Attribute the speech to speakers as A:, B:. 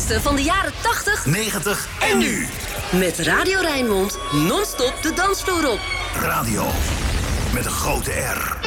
A: beste van de jaren 80,
B: 90 en nu.
A: Met Radio Rijnmond non-stop de dansvloer op.
B: Radio met een grote R.